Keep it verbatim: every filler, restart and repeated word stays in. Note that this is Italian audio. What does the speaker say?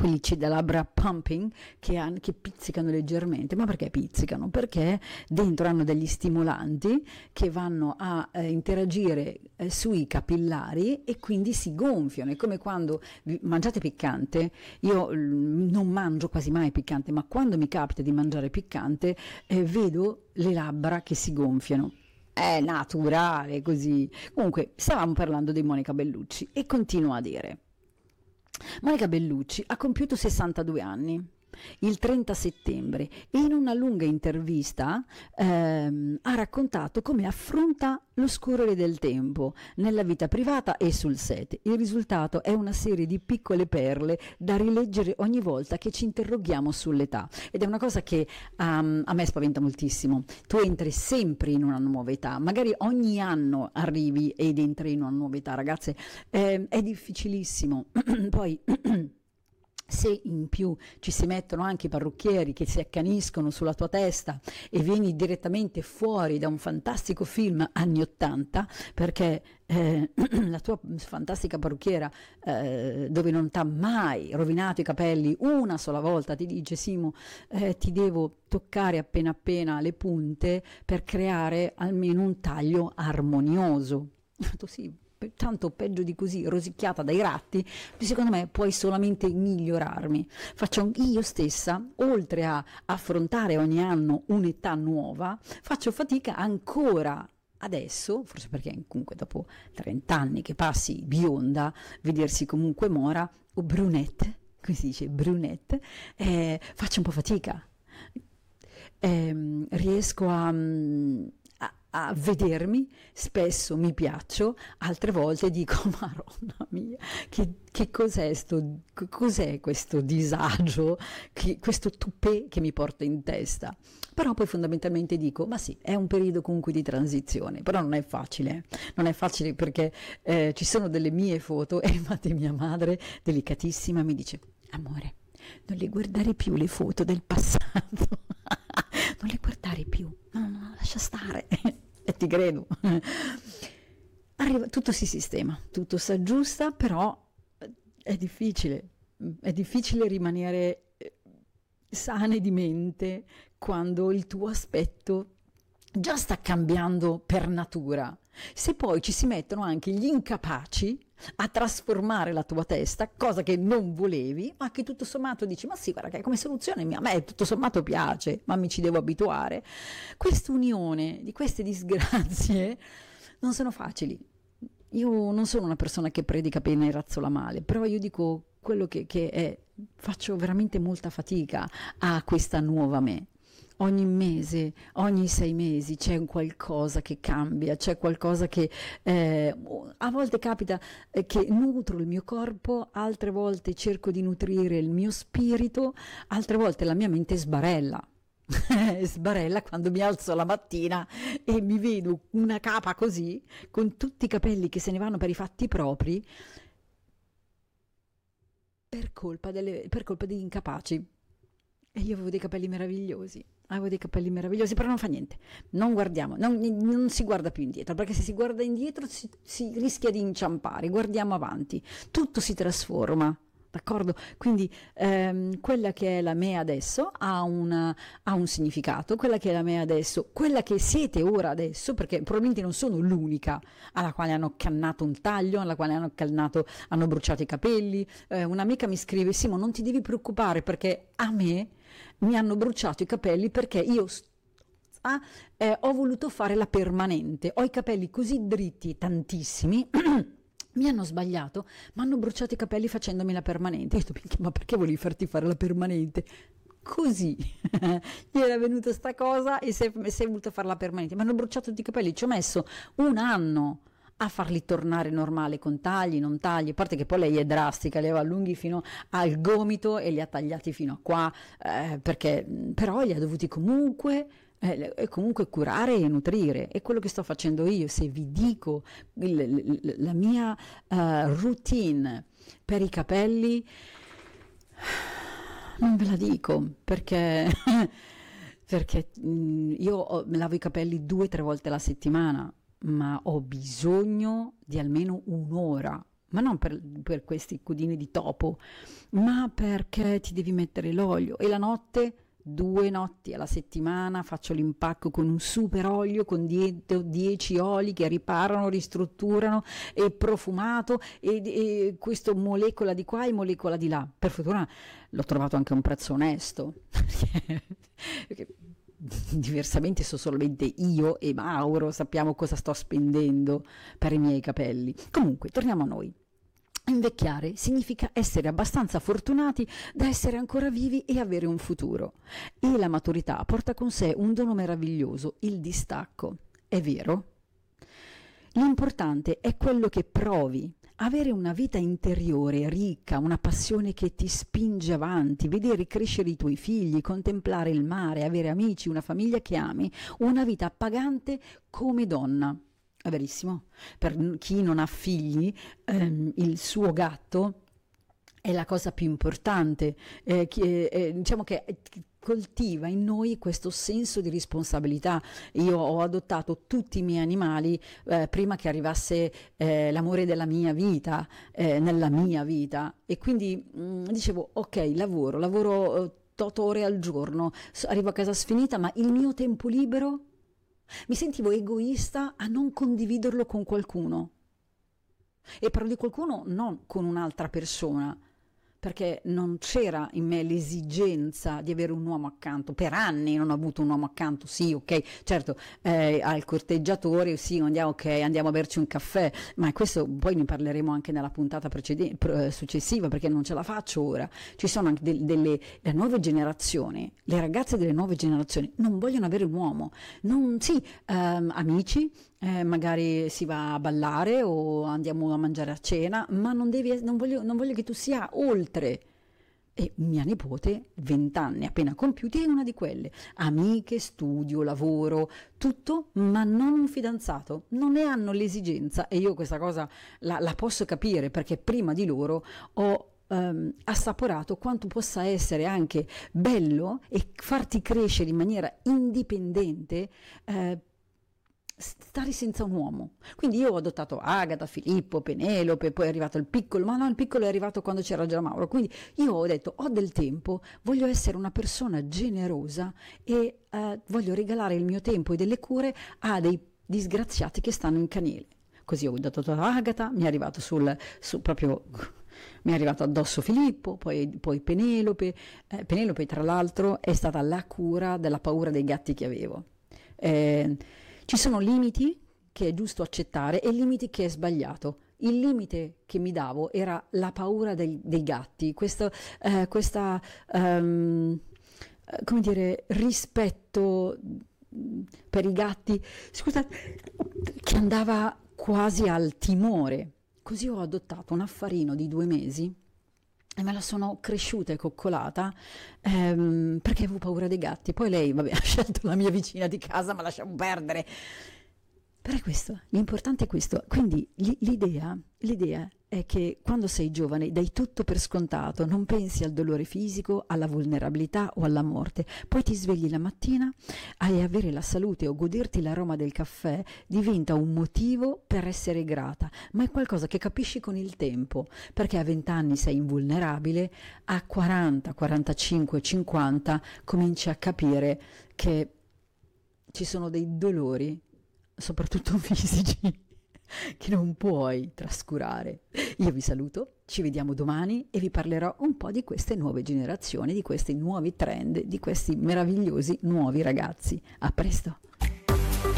quelli C da labbra pumping che, han- che pizzicano leggermente. Ma perché pizzicano? Perché dentro hanno degli stimolanti che vanno a eh, interagire eh, sui capillari e quindi si gonfiano. È come quando vi- mangiate piccante. Io mm, non mangio quasi mai piccante, ma quando mi capita di mangiare piccante eh, vedo le labbra che si gonfiano. È naturale così. Comunque, stavamo parlando di Monica Bellucci e continuo a dire: Monica Bellucci ha compiuto sessantadue anni il trenta settembre e in una lunga intervista ehm, ha raccontato come affronta lo scorrere del tempo nella vita privata e sul set. Il risultato è una serie di piccole perle da rileggere ogni volta che ci interroghiamo sull'età, ed è una cosa che um, a me spaventa moltissimo. Tu entri sempre in una nuova età, magari ogni anno arrivi ed entri in una nuova età, ragazze, eh, è difficilissimo. Poi se in più ci si mettono anche i parrucchieri che si accaniscono sulla tua testa e vieni direttamente fuori da un fantastico film anni ottanta, perché eh, la tua fantastica parrucchiera eh, dove non t'ha mai rovinato i capelli una sola volta ti dice: Simo, eh, ti devo toccare appena appena le punte per creare almeno un taglio armonioso. Tu sì, tanto peggio di così, rosicchiata dai ratti, secondo me puoi solamente migliorarmi. Faccio io stessa, oltre a affrontare ogni anno un'età nuova, faccio fatica ancora adesso, forse perché comunque dopo trenta anni che passi bionda, vedersi comunque mora o brunette, come si dice, brunette, eh, faccio un po' fatica. Eh, riesco a... a vedermi, spesso mi piaccio, altre volte dico: Maronna mia, che, che cos'è, sto, cos'è questo disagio, che, questo tupè che mi porta in testa? Però poi fondamentalmente dico: ma sì, è un periodo comunque di transizione, però non è facile, non è facile perché eh, ci sono delle mie foto e infatti mia madre, delicatissima, mi dice: amore, non le guardare più le foto del passato, non le guardare più, no, no, no, lascia stare. E ti credo. Arriva, tutto si sistema, tutto si aggiusta, però è difficile, è difficile rimanere sane di mente quando il tuo aspetto già sta cambiando per natura. Se poi ci si mettono anche gli incapaci a trasformare la tua testa, cosa che non volevi, ma che tutto sommato dici: ma sì, guarda che come soluzione a me tutto sommato piace, ma mi ci devo abituare. Quest'unione di queste disgrazie non sono facili. Io non sono una persona che predica bene e razzola male, però io dico quello che, che è, faccio veramente molta fatica a questa nuova me. Ogni mese, ogni sei mesi c'è un qualcosa che cambia, c'è qualcosa che eh, a volte capita eh, che nutro il mio corpo, altre volte cerco di nutrire il mio spirito, altre volte la mia mente sbarella. Sbarella quando mi alzo la mattina e mi vedo una capa così, con tutti i capelli che se ne vanno per i fatti propri, per colpa delle, per colpa degli incapaci. E io avevo dei capelli meravigliosi, avevo dei capelli meravigliosi, però non fa niente, non guardiamo, non, non si guarda più indietro, perché se si guarda indietro si, si rischia di inciampare, guardiamo avanti, tutto si trasforma, d'accordo? Quindi ehm, quella che è la me adesso ha, una, ha un significato, quella che è la me adesso, quella che siete ora adesso, perché probabilmente non sono l'unica alla quale hanno cannato un taglio, alla quale hanno cannato, hanno bruciato i capelli. Eh, un'amica mi scrive: Simo, non ti devi preoccupare perché a me mi hanno bruciato i capelli perché io ah, eh, ho voluto fare la permanente, ho i capelli così dritti, tantissimi, mi hanno sbagliato, mi hanno bruciato i capelli facendomi la permanente. Io ho detto: ma perché volevi farti fare la permanente? Così gli era venuta sta cosa e si è, si è voluta fare la permanente. Mi hanno bruciato tutti i capelli, ci ho messo un anno a farli tornare normali, con tagli, non tagli, a parte che poi lei è drastica, li aveva lunghi fino al gomito e li ha tagliati fino a qua, eh, perché però li ha dovuti comunque eh, comunque curare e nutrire. È quello che sto facendo io. Se vi dico il, il, la mia uh, routine per i capelli, non ve la dico, perché perché mh, io ho, me lavo i capelli due o tre volte alla settimana, ma ho bisogno di almeno un'ora ma non per, per questi cudini di topo, ma perché ti devi mettere l'olio e la notte, due notti alla settimana faccio l'impacco con un super olio con dietro dieci oli che riparano, ristrutturano e profumato e, e questo molecola di qua e molecola di là. Per fortuna l'ho trovato anche a un prezzo onesto perché diversamente so solamente io e Mauro sappiamo cosa sto spendendo per i miei capelli. Comunque torniamo a noi. Invecchiare significa essere abbastanza fortunati da essere ancora vivi e avere un futuro. E la maturità porta con sé un dono meraviglioso, il distacco. È vero? L'importante è quello che provi. Avere una vita interiore ricca, una passione che ti spinge avanti, vedere crescere i tuoi figli, contemplare il mare, avere amici, una famiglia che ami, una vita appagante come donna. È verissimo, per chi non ha figli, ehm, il suo gatto è la cosa più importante, eh, che, eh, diciamo che coltiva in noi questo senso di responsabilità. Io ho adottato tutti i miei animali eh, prima che arrivasse eh, l'amore della mia vita, eh, nella mia vita, e quindi mh, dicevo ok, lavoro, lavoro eh, otto ore al giorno, arrivo a casa sfinita, ma il mio tempo libero mi sentivo egoista a non condividerlo con qualcuno. E parlo di qualcuno non con un'altra persona, perché non c'era in me l'esigenza di avere un uomo accanto. Per anni non ho avuto un uomo accanto, sì, ok, certo, eh, al corteggiatore, sì, andiamo, ok, andiamo a berci un caffè, ma questo poi ne parleremo anche nella puntata precede- pr- successiva, perché non ce la faccio ora. Ci sono anche de- delle le nuove generazioni, le ragazze delle nuove generazioni non vogliono avere un uomo, non, sì, ehm, amici, eh, magari si va a ballare o andiamo a mangiare a cena, ma non devi, non voglio, non voglio che tu sia oltre. E mia nipote, vent'anni appena compiuti, è una di quelle. Amiche, studio, lavoro, tutto, ma non un fidanzato. Non ne hanno l'esigenza e io questa cosa la, la posso capire perché prima di loro ho Um, assaporato quanto possa essere anche bello e farti crescere in maniera indipendente eh, stare senza un uomo. Quindi io ho adottato Agata, Filippo, Penelope, poi è arrivato il piccolo, ma no, il piccolo è arrivato quando c'era già Mauro. Quindi io ho detto ho del tempo, voglio essere una persona generosa e eh, voglio regalare il mio tempo e delle cure a dei disgraziati che stanno in canile. Così ho adottato Agata, mi è arrivato sul, su proprio mi è arrivato addosso Filippo, poi, poi Penelope. Eh, Penelope, tra l'altro, è stata la cura della paura dei gatti che avevo. Eh, ci sono limiti che è giusto accettare e limiti che è sbagliato. Il limite che mi davo era la paura dei, dei gatti, questo, eh, questa, um, come dire, rispetto per i gatti, scusate, che andava quasi al timore. Così ho adottato un affarino di due mesi e me la sono cresciuta e coccolata ehm, perché avevo paura dei gatti. Poi lei, vabbè, ha scelto la mia vicina di casa, ma lasciamo perdere. Però è questo, l'importante è questo. Quindi l'idea, l'idea è che quando sei giovane dai tutto per scontato, non pensi al dolore fisico, alla vulnerabilità o alla morte. Poi ti svegli la mattina e avere la salute o goderti l'aroma del caffè diventa un motivo per essere grata, ma è qualcosa che capisci con il tempo, perché a venti anni sei invulnerabile, a quaranta, quarantacinque, cinquanta cominci a capire che ci sono dei dolori, soprattutto fisici, che non puoi trascurare. Io vi saluto, ci vediamo domani e vi parlerò un po' di queste nuove generazioni, di questi nuovi trend, di questi meravigliosi nuovi ragazzi. A presto!